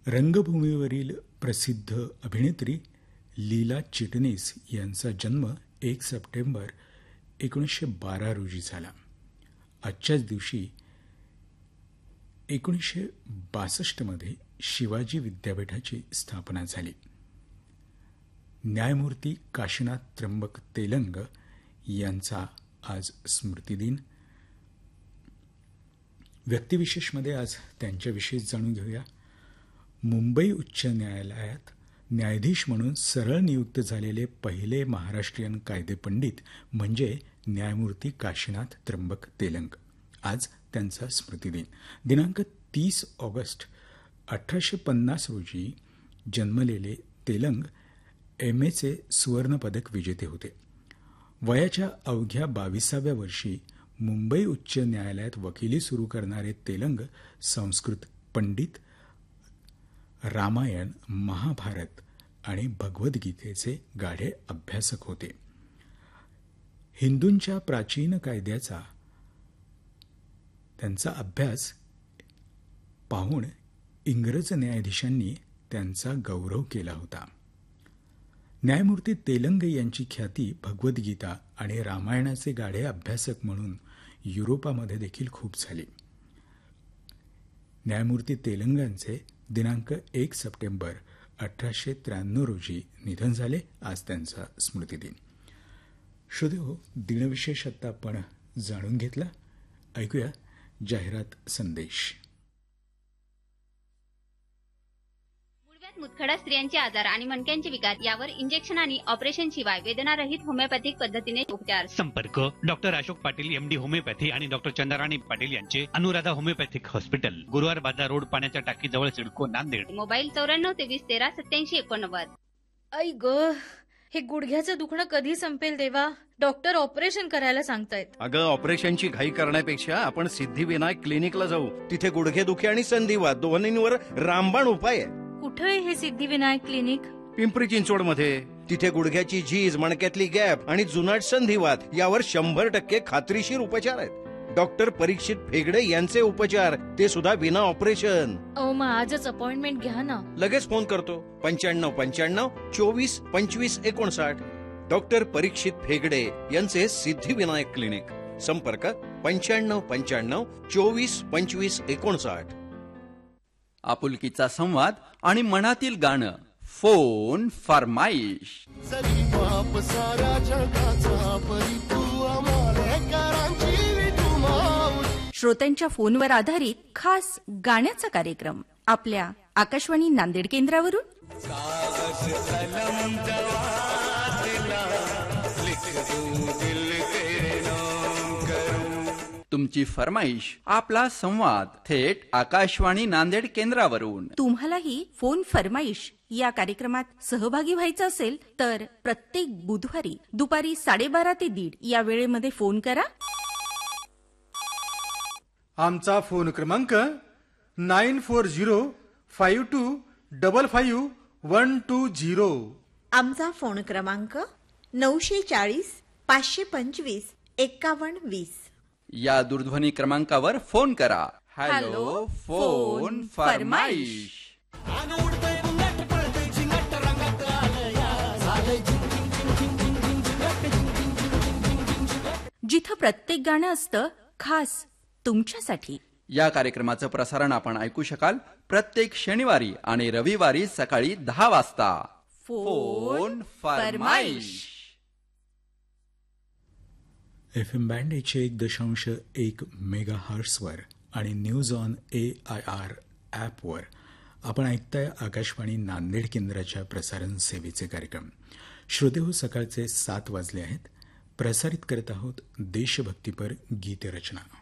रंगभूमीवरील प्रसिद्ध अभिनेत्री लीला चिटणीस यांचा जन्म 1 सप्टेंबर 1912 रोजी झाला. आजच्याच दिवशी 1962 मध्ये शिवाजी विद्यापीठाची स्थापना झाली. न्यायमूर्ती काशीनाथ त्र्यंबक तेलंग यांचा आज स्मृतिदिन. व्यक्तिविशेषमध्ये आज त्यांच्याविषयी जाणून घेऊया. मुंबई उच्च न्यायालयात न्यायाधीश म्हणून सरळ नियुक्त झालेले पहिले महाराष्ट्रीयन कायदेपंडित म्हणजे न्यायमूर्ती काशीनाथ त्र्यंबक तेलंग. आज त्यांचा स्मृतिदिन. दिनांक 30 ऑगस्ट 1850 रोजी जन्मलेले तेलंग एमएचे सुवर्णपदक विजेते होते. वयाच्या अवघ्या 22व्या वर्षी मुंबई उच्च न्यायालयात वकिली सुरू करणारे तेलंग संस्कृत पंडित, रामायण, महाभारत आणि भगवद्गीतेचे गाढे अभ्यासक होते. हिंदूंच्या प्राचीन कायद्याचा त्यांचा अभ्यास पाहून इंग्रज न्यायाधीशांनी त्यांचा गौरव केला होता. न्यायमूर्ती तेलंग यांची ख्याती भगवद्गीता आणि रामायणाचे गाढे अभ्यासक म्हणून युरोपामध्ये देखील खूप झाली. न्यायमूर्ती तेलंगांचे दिनांक 1 सप्टेंबर 1893 रोजी निधन झाले. आज त्यांचा स्मृतिदिन. श्रोतेहो, दिनविशेष आता आपण जाणून घेतला. ऐकूया जाहिरात संदेश. मुतखडा स्त्रियांचे आजार आणि मणक्यांचे विकार यावर इंजेक्शन आणि ऑपरेशन शिवाय वेदनारहित होमिओपॅथिक पद्धतीने उपचार. संपर्क doctor Ashok Patil, MD homeopathy आणि डॉक्टर चंद्राराणी पाटील यांचे अनुराधा होमिओपॅथिक हॉस्पिटल, गुरुवार बाजार रोड, पाण्याच्या टाकीजवळ, सिडको, नांदेड. मोबाईल 94 23 13 87 89. आई ग, हे गुडघ्याचं दुखणं कधी संपेल देवा? डॉक्टर ऑपरेशन करायला सांगतायत. अगं, ऑपरेशनची घाई करण्यापेक्षा आपण सिद्धिविनायक क्लिनिकला जाऊ. तिथे गुडघेदुखी आणि संधिवात दोन्हींवर रामबाण उपाय आहे. कुठे आहे हे सिद्धिविनायक क्लिनिक? पिंपरी चिंचवड मध्ये. तिथे गुडघ्याची झीज, मणक्यातली गॅप आणि जुनाट संधिवात यावर 100% खात्रीशीर उपचार आहेत. डॉक्टर परीक्षित फेगडे यांचे उपचार, ते सुद्धा विना ऑपरेशन. मग आजच अपॉइंटमेंट घ्या ना. लगेच फोन करतो. 9595 24 25 59. डॉक्टर परीक्षित फेगडे यांचे सिद्धिविनायक क्लिनिक. संपर्क 9595 24 25 59. आपुलकीचा संवाद आणि मनातील गाणं. फोन फरमाईश. श्रोत्यांच्या फोनवर आधारित खास गाण्याचा कार्यक्रम आपल्या आकाशवाणी नांदेड केंद्रावरून. तुमची फरमाईश, आपला संवाद थेट आकाशवाणी नांदेड केंद्रावरून. तुम्हालाही फोन फरमाईश या कार्यक्रमात सहभागी व्हायचं असेल तर प्रत्येक बुधवारी दुपारी 12:30 ते 1:30 या वेळेमध्ये फोन करा. आमचा फोन क्रमांक 9405255120. आमचा फोन क्रमांक 940 525 5120. या दूरध्वनी क्रमांकावर फोन करा. Hello phone फरमाईश. जिथं प्रत्येक गाणं असतं खास तुमच्यासाठी. या कार्यक्रमाचं प्रसारण आपण ऐकू शकाल प्रत्येक शनिवारी आणि रविवारी सकाळी 10 वाजता. फोन फरमाईश. FM बँड 101.1 मेगाहर्ट्झवर आणि न्यूज ऑन AIR ॲपवर आपण ऐकताय आकाशवाणी नांदेड केंद्राच्या प्रसारण सेवेचे कार्यक्रम. श्रोतेहो, सकाळचे 7 वाजले आहेत. प्रसारित करत आहोत देशभक्तीपर गीतरचना.